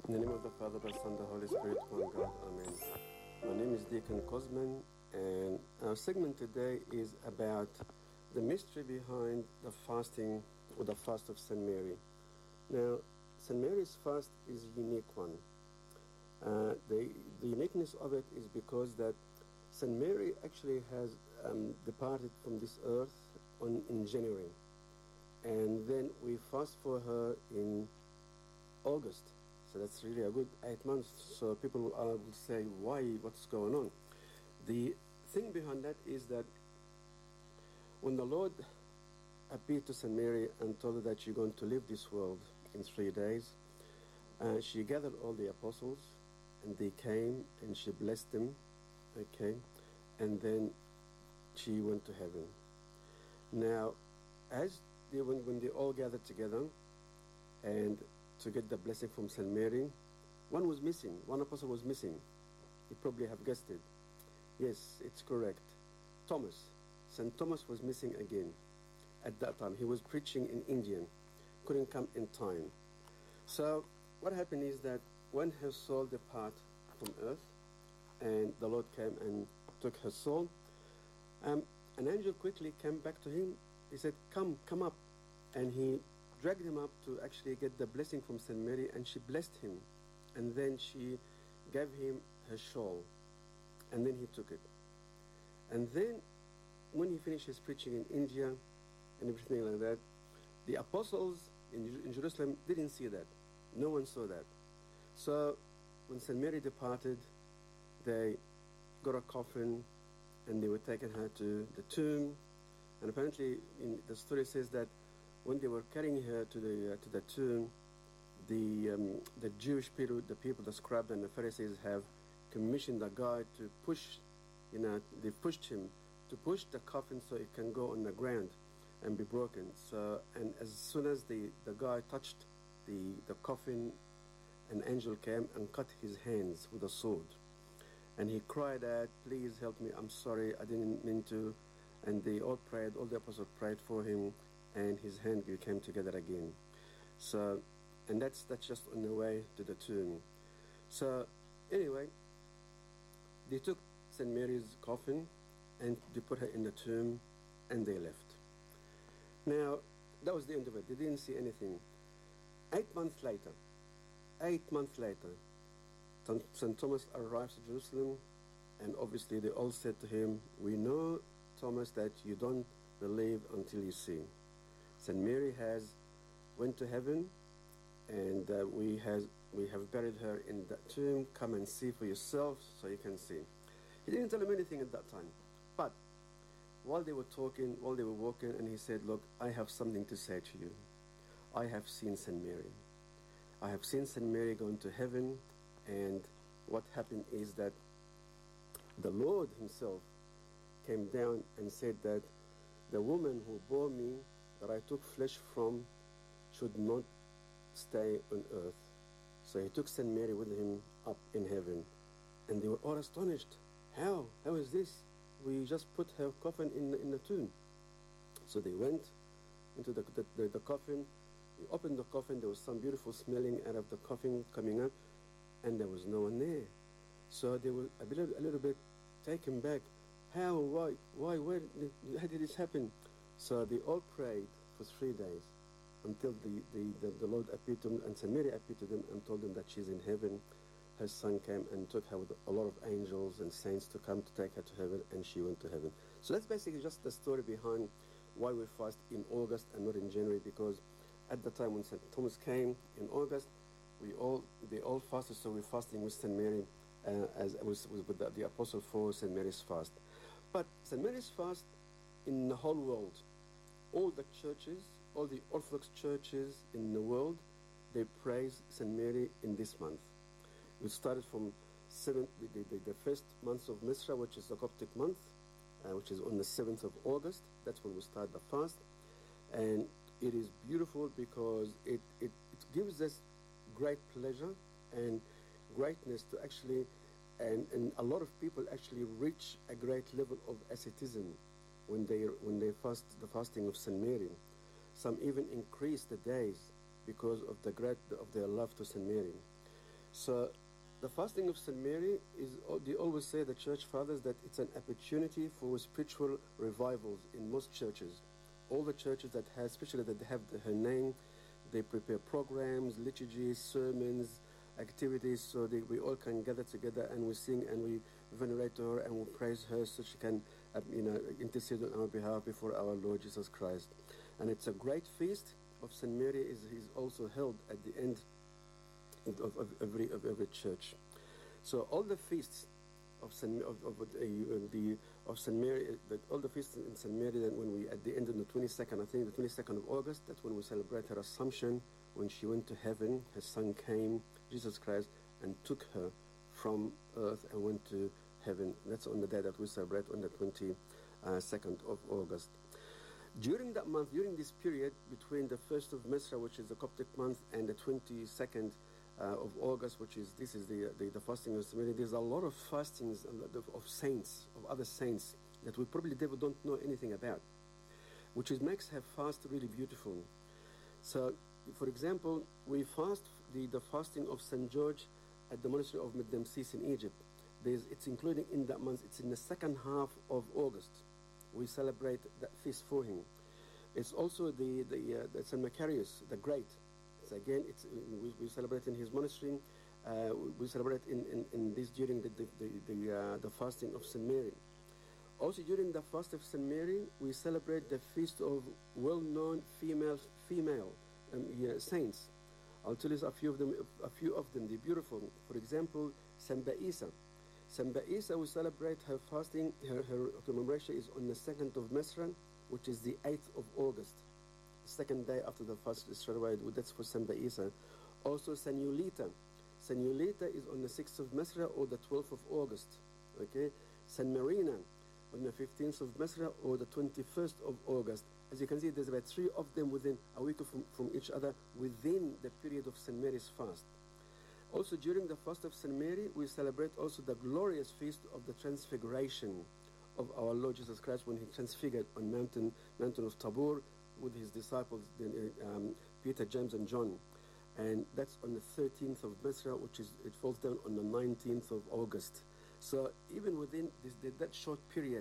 In the name of the Father, the Son, the Holy Spirit, one God, Amen. My name is Deacon Cosman, and our segment today is about the mystery behind the fasting or the fast of St. Mary. Now, St. Mary's fast is a unique one. The uniqueness of it is because that St. Mary actually has departed from this earth in January, and then we fast for her in August. So that's really a good 8 months. So people will say, why? What's going on? The thing behind that is that when the Lord appeared to St. Mary and told her that you're going to leave this world in 3 days, she gathered all the apostles, and they came and she blessed them, okay, and then she went to heaven. Now, when they all gathered together and to get the blessing from St. Mary, one was missing. One apostle was missing. You probably have guessed it. Yes, it's correct. Thomas. St. Thomas was missing again at that time. He was preaching in India. Couldn't come in time. So what happened is that when her soul departed from earth and the Lord came and took her soul, an angel quickly came back to him. He said, come up. And he dragged him up to actually get the blessing from St. Mary, and she blessed him. And then she gave him her shawl, and then he took it. And then when he finished his preaching in India and everything like that, the apostles in Jerusalem didn't see that. No one saw that. So when St. Mary departed, they got a coffin and they were taking her to the tomb. And apparently the story says that when they were carrying her to the tomb, the Jewish people, the scribes and the Pharisees, have commissioned a guy to push, they pushed him to push the coffin so it can go on the ground and be broken. So, and as soon as the guy touched the coffin, an angel came and cut his hands with a sword. And he cried out, please help me, I'm sorry, I didn't mean to. And they all prayed, all the apostles prayed for him, and his hand came together again. So, and that's just on the way to the tomb. So, anyway, they took St. Mary's coffin and they put her in the tomb, and they left. Now, that was the end of it. They didn't see anything. 8 months later, St. Thomas arrives to Jerusalem, and obviously they all said to him, we know, Thomas, that you don't believe until you see. St. Mary went to heaven, and we have buried her in that tomb. Come and see for yourself so you can see. He didn't tell him anything at that time. But while they were talking, while they were walking, and he said, look, I have something to say to you. I have seen St. Mary. I have seen St. Mary going to heaven, and what happened is that the Lord himself came down and said that the woman who bore me, that I took flesh from, should not stay on earth. So he took St. Mary with him up in heaven. And they were all astonished. How? How is this? We just put her coffin in the tomb. So they went into the coffin. They opened the coffin. There was some beautiful smelling out of the coffin coming up, and there was no one there. So they were a little bit taken back. How? Why? How did this happen? So they all prayed for 3 days until the Lord appeared to them, and St. Mary appeared to them and told them that she's in heaven. Her son came and took her with a lot of angels and saints to come to take her to heaven, and she went to heaven. So that's basically just the story behind why we fast in August and not in January, because at the time when St. Thomas came in August, they all fasted, so we're fasting with St. Mary with the apostle for St. Mary's fast. But St. Mary's fast in the whole world, all the churches, all the Orthodox churches in the world, they praise St. Mary in this month. We started from the first month of Misra, which is the Coptic month, which is on the 7th of August. That's when we start the fast. And it is beautiful because it gives us great pleasure and greatness to actually, and a lot of people actually reach a great level of asceticism when they fast, the fasting of St. Mary. Some even increase the days because of their love to St. Mary. So the fasting of St. Mary is, they always say, the church fathers, that it's an opportunity for spiritual revivals in most churches. All the churches that have, especially that have her name, they prepare programs, liturgies, sermons, activities, so that we all can gather together and we sing and we venerate her and we praise her, so she can, intercede on our behalf before our Lord Jesus Christ. And it's a great feast of St. Mary is also held at the end of every church. So all the feasts of St. Mary, all the feasts in St. Mary, that when we, at the end of the 22nd, I think the 22nd of August, that's when we celebrate her Assumption, when she went to heaven, her son came, Jesus Christ, and took her from earth and went to heaven. That's on the day that we celebrate on the 22nd of August. During that month, during this period between the 1st of Mesra, which is the Coptic month, and the 22nd of August, which is the fasting of St. Mary, there's a lot of fastings of saints, of other saints, that we probably don't know anything about, which makes her fast really beautiful. So, for example, we fast the fasting of St. George at the monastery of Medemsis in Egypt. It's including in that month, it's in the second half of August. We celebrate that feast for him. It's also the St. Macarius, the Great. So again, we celebrate in his monastery. We celebrate in this during the fasting of St. Mary. Also during the fast of St. Mary, we celebrate the feast of well-known female saints. I'll tell you a few of them. They're beautiful. For example, St. Baisa. St. Baisa, we celebrate her fasting. Her commemoration is on the 2nd of Mesran, which is the 8th of August. Second day after the fast is celebrated. That's for St. Baisa. Also St. Eulita. St. Eulita is on the 6th of Mesra or the 12th of August. Okay. St. Marina on the 15th of Mesra or the 21st of August. As you can see, there's about 3 of them within a week from each other within the period of St. Mary's fast. Also during the fast of St. Mary, we celebrate also the glorious feast of the Transfiguration of our Lord Jesus Christ, when he transfigured on mountain of Tabor with his disciples, Peter, James, and John. And that's on the 13th of Mesra, it falls down on the 19th of August. So even within that short period,